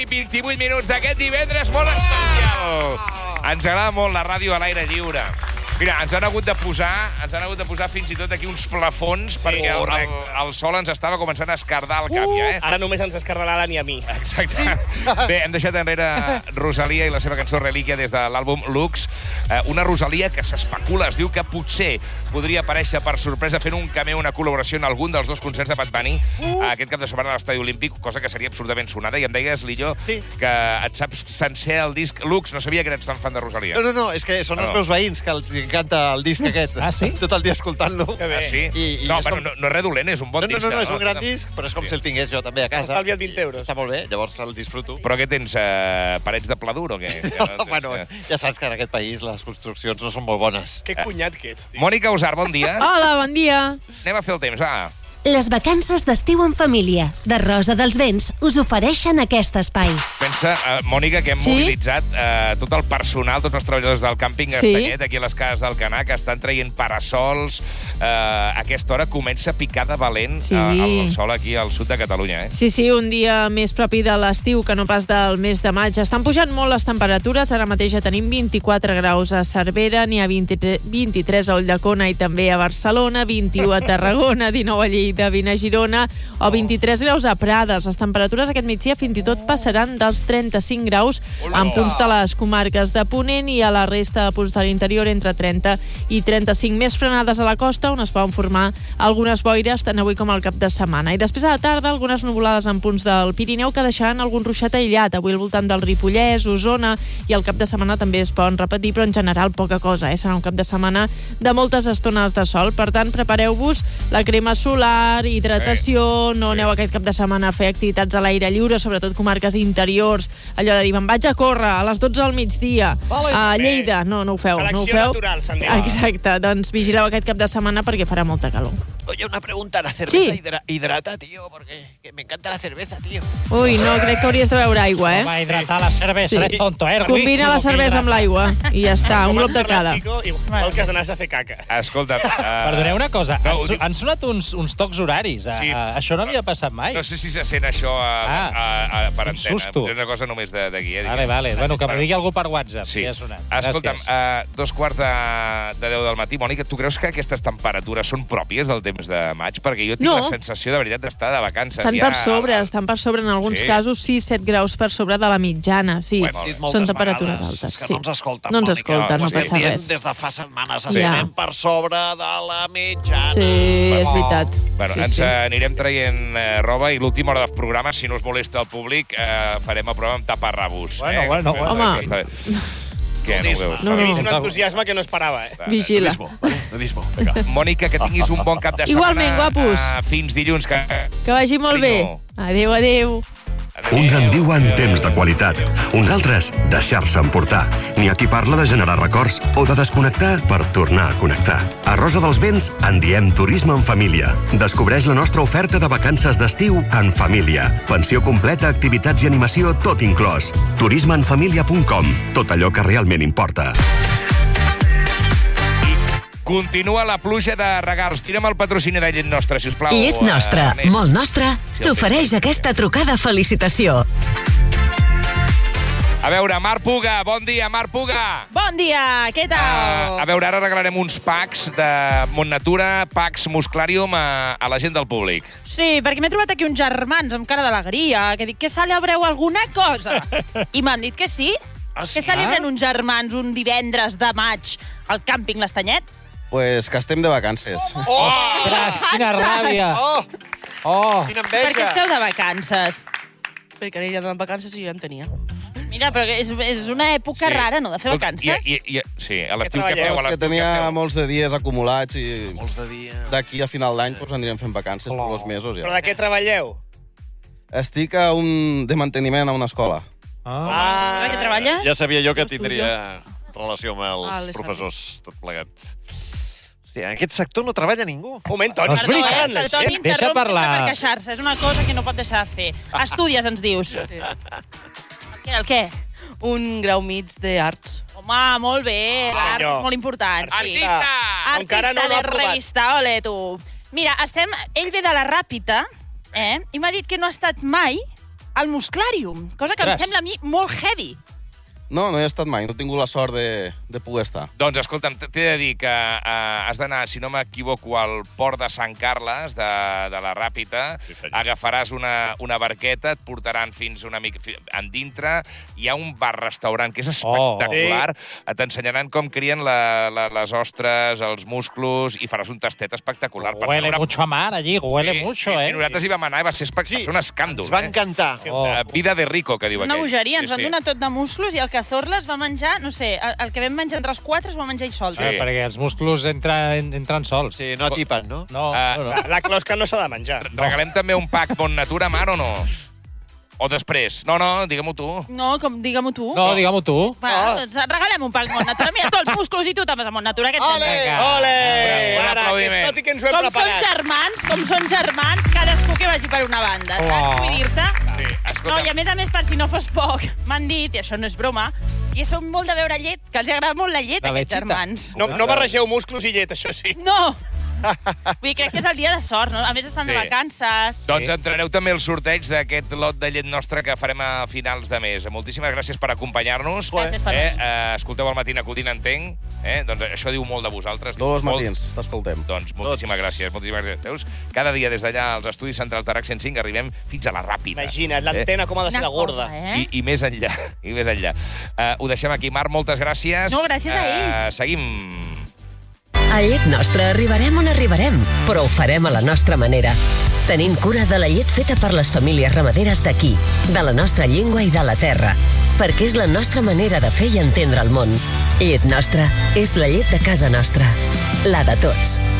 28 minuts d'aquest divendres molt especial. Ens agrada molt la ràdio a l'aire lliure. Mira, ens han hagut de posar fins i tot aquí uns plafons perquè el sol ens estava començant a escardar el cap, ja, Ara només ens escardarà l'Ani a mi. Exacte. Bé, hem deixat enrere Rosalia i la seva cançó Relíquia des de l'àlbum Lux. Una Rosalia que s'especula, es diu que potser podria aparèixer per sorpresa fent un cameo, una col·laboració en algun dels dos concerts de Bad Bunny aquest cap de setmana a l'Estadi Olímpic, cosa que seria absurdament sonada. I em deies, Lillo, que et saps sencer el disc Lux. No sabia que eres tan fan de Rosalia. No, és que són els meus veïns que els encanta el disc aquest. Ah, sí? Tot el dia escoltant-lo. Ah, sí? No és res dolent, és un bon disc. No, és un gran disc, però és com si el tingués jo també a casa. Has estalviat 20 euros. Està molt bé, llavors el disfruto. Però què tens, parets de pla dur o què? Bueno, ja saps que en aquest país les construccions no són molt bones. Que cunyat que ets, tio. Mònica Usar, bon dia. Hola, bon dia. Anem a fer el temps, va. Les vacances d'estiu en família de Rosa dels Vents us ofereixen aquest espai. Pensa, Mònica, que hem mobilitzat tot el personal, tots els treballadors del càmping Estanyet, aquí a les cases d'Alcanar, que estan traient parasols. A aquesta hora comença a picar de valent el sol aquí al sud de Catalunya. Sí, un dia més propi de l'estiu que no pas del mes de maig. Estan pujant molt les temperatures. Ara mateix ja tenim 24 graus a Cervera, n'hi ha 23 a Ulldecona i també a Barcelona, 21 a Tarragona, 19 a Lleida, 20 a Girona o 23 graus a Prades. Les temperatures aquest migdia fins i tot passaran dels 35 graus en punts de les comarques de Ponent i a la resta de punts de l'interior entre 30 i 35. Més frenades a la costa, on es poden formar algunes boires tant avui com al cap de setmana. I després a la tarda, algunes nuvolades en punts del Pirineu que deixaran algun ruixat aïllat. Avui al voltant del Ripollès, Osona, i al cap de setmana també es poden repetir, però en general poca cosa. Serà un cap de setmana de moltes estones de sol. Per tant, prepareu-vos la crema solar, hidratació, no aneu aquest cap de setmana a fer activitats a l'aire lliure, sobretot comarques interiors, allò de dir, me'n vaig a córrer a les 12 del migdia a Lleida. No ho feu. Selecció natural, se'n diu. Exacte, doncs vigileu aquest cap de setmana perquè farà molta calor. Oye, una pregunta, ¿la cerveza hidrata, tío? Porque me encanta la cerveza, tío. Ui, no, crec que hauries de beure aigua, Va a hidratar la cervesa, eres tonto, Combina la cervesa amb l'aigua i ja està, un glob de cada. Igual que has d'anar a fer caca. Escolta... Perdoneu una cosa, han sonat uns tocs horaris. Això no havia passat mai. No sé si se sent això per antena. Susto. És una cosa només de guia. Vale. Bueno, que m'ho digui algú per WhatsApp. Sí. Ja ha sonat. Escolta'm, 2:45 del matí. Mònica, tu creus que aquestes temperatures són pròpies del temps de maig? Perquè jo tinc la sensació, de veritat, d'estar de vacances. Estan per sobre, en alguns casos 6-7 graus per sobre de la mitjana. Sí, són temperatures altes. Que no ens escolten, no ens escolten, no passa res. Des de fa setmanes estem per sobre de la mitjana. Sí, és veritat. Bueno, ens anirem traient roba i l'última hora del programa, si no us molesta el públic, farem el programa amb taparrabos. Bueno. Home. Què, no ho veus? No. He vist un entusiasme que no esperava, Vigila. Nudismo. Mònica, que tinguis un bon cap de setmana. Igualment, guapos. Fins dilluns. Que vagi molt bé. Adéu. Uns en diuen temps de qualitat, uns altres deixar-se emportar. N'hi ha qui parla de generar records o de desconnectar per tornar a connectar. A Rosa dels Vents en diem turisme en família. Descobreix la nostra oferta de vacances d'estiu en família. Pensió completa, activitats i animació, tot inclòs. turismeenfamilia.com. Tot allò que realment importa. Continua la pluja de regals. Tira'm el patrocini de Llet Nostra, sisplau. Llet Nostra, molt nostra, t'ofereix aquesta trucada felicitació. A veure, Marc Puga, bon dia, Marc Puga. Bon dia, què tal? A veure, ara regalarem uns packs de Montnatura, packs Musclarium a la gent del públic. Sí, perquè m'he trobat aquí uns germans amb cara d'alegria, que dic que celebreu alguna cosa. I m'han dit que sí. Que celebren uns germans un divendres de maig al càmping l'Estanyet. Pues que estem de vacances. Ostres, quina ràbia. Quina enveja. Per què esteu de vacances? Perquè ara ja de vacances i ja en tenia. Mira, però és una època rara, no?, de fer vacances. Sí, a l'estiu què feu? Que tenia molts de dies acumulats i d'aquí a final d'any anirem fent vacances per 2 mesos. Però de què treballeu? Estic a de manteniment a una escola. De què treballes? Ja sabia jo que tindria relació amb els professors, tot plegat. Hòstia, en aquest sector no treballa ningú. Un moment, Toni. Perdó, Toni, Deixa parlar. per queixar-se. És una cosa que no pot deixar de fer. Estudies, ens dius. El què? Un grau mig d'arts. Home, molt bé. L'art és molt important. Artista! Encara no Artista l'ha de provat. revista, ole, tu. Mira, ell ve de la Ràpita, i m'ha dit que no ha estat mai al musclàrium, cosa que em sembla a mi molt heavy. No he estat mai, no he tingut la sort de poder estar. Doncs, escolta'm, t'he de dir que has d'anar, si no m'equivoco, al port de Sant Carles, de la Ràpita, agafaràs una barqueta, et portaran fins una mica endintre, hi ha un bar-restaurant que és espectacular, t'ensenyaran com crien les ostres, els musclos, i faràs un tastet espectacular. Huele mucho a mar allí, huele mucho, Sí, nosaltres hi vam anar i va ser un escàndol. Ens va encantar. Vida de rico, que diu aquell. Una bogeria, ens van donar tot de musclos i el Cazorla es va menjar, no sé, el que vam menjar entre els 4 es va menjar ell sol. Sí, perquè els musclos entren sols. Sí, no tipen, no? No. La closca no s'ha de menjar. Regalem també un pack Bon Natura, Mar, o no? O després? No, digue-m'ho tu. No, digue-m'ho tu. No, digue-m'ho tu. Doncs regalem un pack Bon Natura. Mira, tu els musclos i tu tapes a Bon Natura. Ole! Un aplaudiment. Tot i que ens ho hem preparat. Com són germans, cadascú que vagi per una banda. Saps? Vull dir-te... No, i a més, per si no fos poc, m'han dit, i això no és broma, que són molt de beure llet, que els agrada molt la llet, aquests germans. No barregeu musclos i llet, això sí. No! Vull dir, crec que és el dia de sort, no? A més, estan de vacances. Doncs entrareu també el sorteig d'aquest lot de llet nostra que farem a finals de mes. Moltíssimes gràcies per acompanyar-nos. Gràcies per escolteu el Matí Acudint, entenc. Doncs això diu molt de vosaltres. Tots els matins, t'escoltem. Doncs moltíssimes gràcies. Veus? Cada dia des d'allà, als estudis centrals de RAC 105, arribem fins a la Ràpida. Imagina't, l'antena com ha de ser de gorda. I més enllà. Ho deixem aquí. Marc, moltes gràcies. No, gràcies a ells. Seguim. A Llet Nostra arribarem on arribarem, però ho farem a la nostra manera. Tenint cura de la llet feta per les famílies ramaderes d'aquí, de la nostra llengua i de la terra, perquè és la nostra manera de fer i entendre el món. Llet Nostra és la llet de casa nostra, la de tots.